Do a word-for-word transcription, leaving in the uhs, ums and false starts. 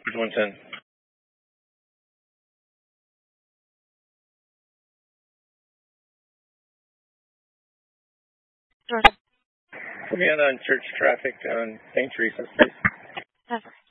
one ten. Jordan. Put me on, on church traffic on Saint Teresa's, please. Never.